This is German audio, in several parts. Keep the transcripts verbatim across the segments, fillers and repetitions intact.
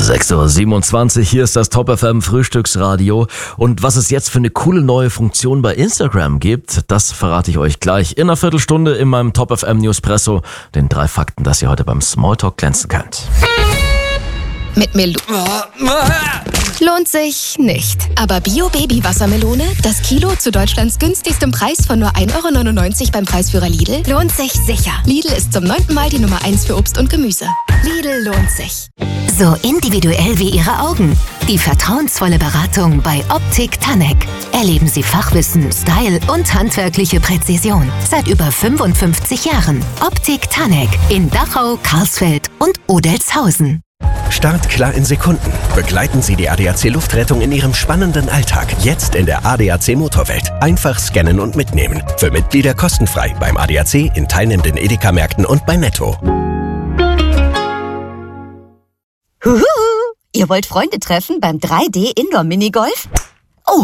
sechs Uhr siebenundzwanzig, hier ist das Top F M Frühstücksradio. Und was es jetzt für eine coole neue Funktion bei Instagram gibt, das verrate ich euch gleich in einer Viertelstunde in meinem Top F M Newspresso. Den drei Fakten, dass ihr heute beim Smalltalk glänzen könnt. Mit Melo... Lohnt sich nicht. Aber Bio-Baby-Wassermelone, das Kilo zu Deutschlands günstigstem Preis von nur ein Euro neunundneunzig beim Preisführer Lidl, lohnt sich sicher. Lidl ist zum neunten Mal die Nummer eins für Obst und Gemüse. Lidl lohnt sich. So individuell wie Ihre Augen. Die vertrauensvolle Beratung bei Optik Tanek. Erleben Sie Fachwissen, Style und handwerkliche Präzision. Seit über fünfundfünfzig Jahren. Optik Tanek in Dachau, Karlsfeld und Odelshausen. Start klar in Sekunden. Begleiten Sie die A D A C Luftrettung in Ihrem spannenden Alltag. Jetzt in der A D A C Motorwelt. Einfach scannen und mitnehmen. Für Mitglieder kostenfrei beim A D A C, in teilnehmenden Edeka-Märkten und bei Netto. Huhu, ihr wollt Freunde treffen beim drei D Indoor Minigolf? Oh,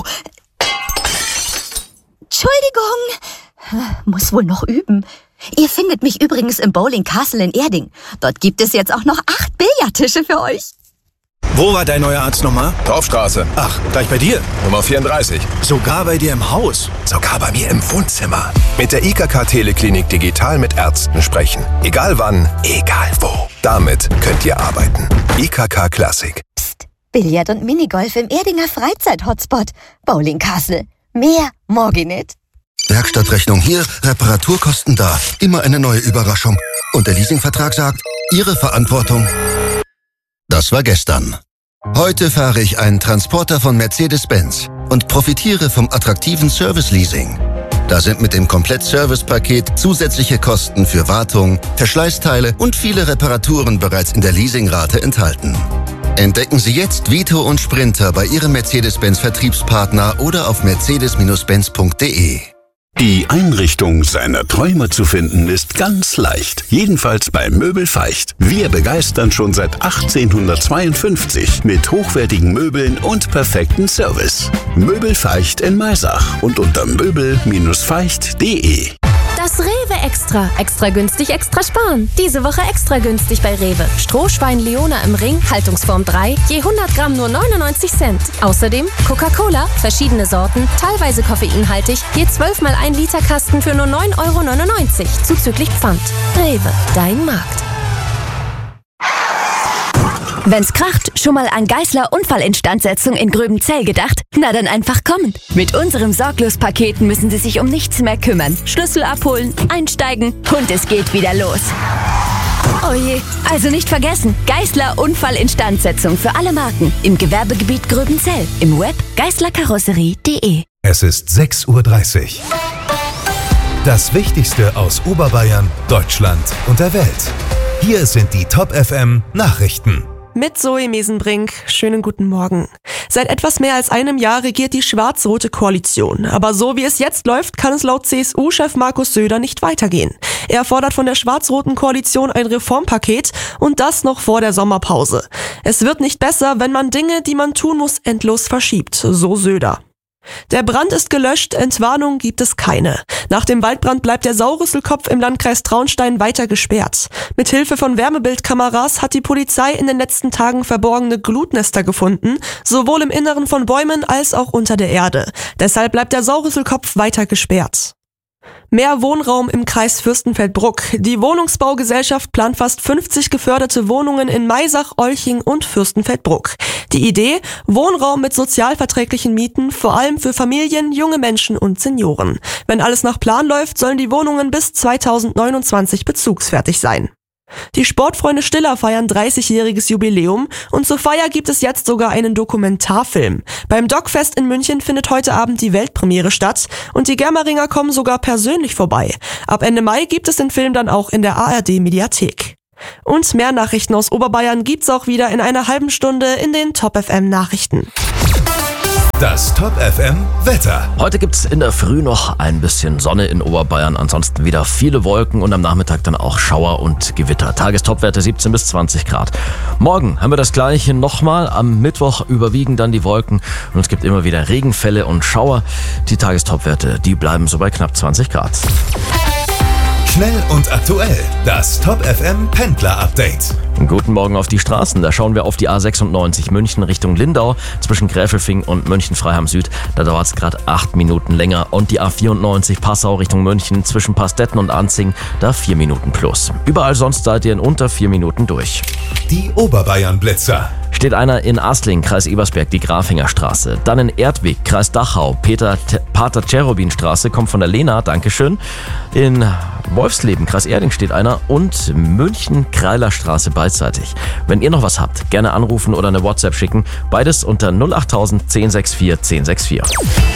Entschuldigung, muss wohl noch üben. Ihr findet mich übrigens im Bowling Castle in Erding. Dort gibt es jetzt auch noch acht Billardtische für euch. Wo war dein neuer Arzt nochmal? Dorfstraße. Ach, gleich bei dir? Nummer vierunddreißig. Sogar bei dir im Haus? Sogar bei mir im Wohnzimmer. Mit der I K K Teleklinik digital mit Ärzten sprechen. Egal wann, egal wo. Damit könnt ihr arbeiten. I K K Classic. Psst, Billard und Minigolf im Erdinger Freizeit-Hotspot. Bowling Castle. Mehr morgen nicht. Werkstattrechnung hier, Reparaturkosten da. Immer eine neue Überraschung. Und der Leasingvertrag sagt, Ihre Verantwortung. Das war gestern. Heute fahre ich einen Transporter von Mercedes-Benz und profitiere vom attraktiven Service-Leasing. Da sind mit dem Komplett-Service-Paket zusätzliche Kosten für Wartung, Verschleißteile und viele Reparaturen bereits in der Leasingrate enthalten. Entdecken Sie jetzt Vito und Sprinter bei Ihrem Mercedes-Benz-Vertriebspartner oder auf mercedes Benz punkt de. Die Einrichtung seiner Träume zu finden ist ganz leicht. Jedenfalls bei Möbel Feicht. Wir begeistern schon seit achtzehnhundertzweiundfünfzig mit hochwertigen Möbeln und perfekten Service. Möbel Feicht in Maisach und unter möbel Bindestrich feicht punkt de. Das Rewe Extra. Extra günstig, extra sparen. Diese Woche extra günstig bei Rewe. Strohschwein Leona im Ring, Haltungsform drei, je hundert Gramm nur neunundneunzig Cent. Außerdem Coca-Cola, verschiedene Sorten, teilweise koffeinhaltig, je zwölf mal ein Liter Kasten für nur neun Euro neunundneunzig, zuzüglich Pfand. Rewe, dein Markt. Wenn's kracht, schon mal an Geissler Unfallinstandsetzung in Gröbenzell gedacht? Na dann einfach kommen. Mit unserem Sorglos-Paket müssen Sie sich um nichts mehr kümmern. Schlüssel abholen, einsteigen und es geht wieder los. Oh je, also nicht vergessen, Geissler Unfallinstandsetzung für alle Marken im Gewerbegebiet Gröbenzell. Im Web geissler karosserie punkt de. Es ist sechs Uhr dreißig. Das Wichtigste aus Oberbayern, Deutschland und der Welt. Hier sind die Top F M Nachrichten. Mit Zoe Mesenbrink. Schönen guten Morgen. Seit etwas mehr als einem Jahr regiert die schwarz-rote Koalition. Aber so wie es jetzt läuft, kann es laut C S U-Chef Markus Söder nicht weitergehen. Er fordert von der schwarz-roten Koalition ein Reformpaket und das noch vor der Sommerpause. Es wird nicht besser, wenn man Dinge, die man tun muss, endlos verschiebt, so Söder. Der Brand ist gelöscht, Entwarnung gibt es keine. Nach dem Waldbrand bleibt der Saurisselkopf im Landkreis Traunstein weiter gesperrt. Mit Hilfe von Wärmebildkameras hat die Polizei in den letzten Tagen verborgene Glutnester gefunden, sowohl im Inneren von Bäumen als auch unter der Erde. Deshalb bleibt der Saurisselkopf weiter gesperrt. Mehr Wohnraum im Kreis Fürstenfeldbruck. Die Wohnungsbaugesellschaft plant fast fünfzig geförderte Wohnungen in Maisach, Olching und Fürstenfeldbruck. Die Idee? Wohnraum mit sozialverträglichen Mieten, vor allem für Familien, junge Menschen und Senioren. Wenn alles nach Plan läuft, sollen die Wohnungen bis zweitausendneunundzwanzig bezugsfertig sein. Die Sportfreunde Stiller feiern dreißigjähriges Jubiläum und zur Feier gibt es jetzt sogar einen Dokumentarfilm. Beim Dogfest in München findet heute Abend die Weltpremiere statt und die Germeringer kommen sogar persönlich vorbei. Ab Ende Mai gibt es den Film dann auch in der A R D-Mediathek. Und mehr Nachrichten aus Oberbayern gibt's auch wieder in einer halben Stunde in den Top F M Nachrichten. Das Top F M Wetter. Heute gibt's in der Früh noch ein bisschen Sonne in Oberbayern, ansonsten wieder viele Wolken und am Nachmittag dann auch Schauer und Gewitter. Tagestopwerte siebzehn bis zwanzig Grad. Morgen haben wir das gleiche nochmal. Am Mittwoch überwiegen dann die Wolken und es gibt immer wieder Regenfälle und Schauer. Die Tagestopwerte, die bleiben so bei knapp zwanzig Grad. Schnell und aktuell. Das Top F M Pendler Update. Guten Morgen auf die Straßen. Da schauen wir auf die A sechsundneunzig München Richtung Lindau zwischen Gräfelfing und München-Freiham Süd. Da dauert es gerade acht Minuten länger. Und die A vierundneunzig Passau Richtung München zwischen Pastetten und Anzing, da vier Minuten plus. Überall sonst seid ihr in unter vier Minuten durch. Die Oberbayern-Blitzer. Steht einer in Asling, Kreis Ebersberg, die Grafingerstraße. Dann in Erdwig, Kreis Dachau, Peter, Pater Cherubinstraße, kommt von der Lena, Dankeschön. In Wolfsleben, Kreis Erding steht einer und München-Kreilerstraße beidseitig. Wenn ihr noch was habt, gerne anrufen oder eine WhatsApp schicken. Beides unter null acht null null eins sechs vier eins sechs vier.